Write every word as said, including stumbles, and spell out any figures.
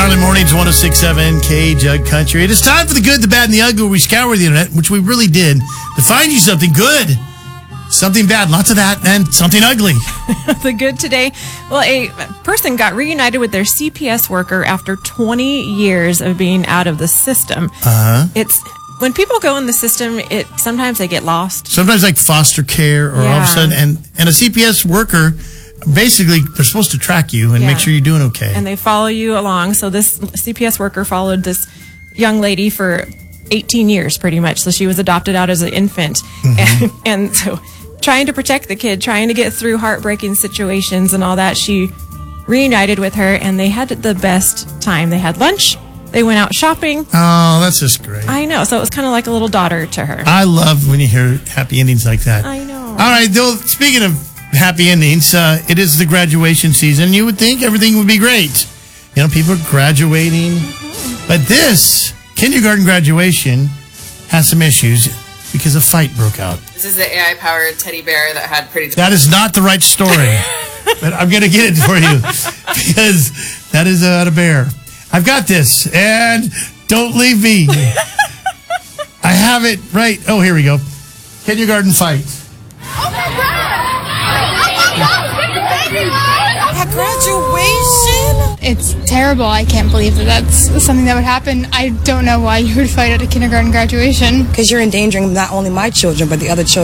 Early mornings, one oh six point seven K Jug Country. It is time for the good, the bad, and the ugly, where we scour the internet, which we really did, to find you something good, something bad, lots of that, and something ugly. The good today, well, a person got reunited with their C P S worker after twenty years of being out of the system. Uh-huh. It's when people go in the system, it sometimes they get lost. Sometimes like foster care, or Yeah. all of a sudden, and, and a C P S worker, basically, they're supposed to track you and Yeah. make sure you're doing okay. And they follow you along. So this C P S worker followed this young lady for eighteen years, pretty much. So she was adopted out as an infant. Mm-hmm. And, and so trying to protect the kid, trying to get through heartbreaking situations and all that, she reunited with her, and they had the best time. They had lunch. They went out shopping. Oh, that's just great. I know. So it was kind of like a little daughter to her. I love when you hear happy endings like that. I know. All right, though, speaking of happy endings, uh, it is the graduation season. You would think everything would be great. You know, people are graduating. Mm-hmm. But this kindergarten graduation has some issues because a fight broke out. This is the A I-powered teddy bear that had pretty... That is not the right story. But I'm going to get it for you because that is uh, a bear. I've got this, and don't leave me. I have it right. Oh, here we go. Kindergarten fight. Oh my God! At graduation? It's terrible. I can't believe that that's something that would happen. I don't know why you would fight at a kindergarten graduation. Because you're endangering not only my children, but the other children.